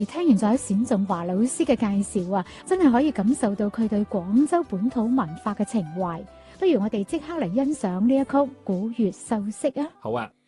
而聽完咗冼仲華老師嘅介紹啊，真係可以感受到佢對廣州本土文化嘅情懷。不如我哋即刻嚟欣賞呢一曲《古月秀色》啊！ 好啊。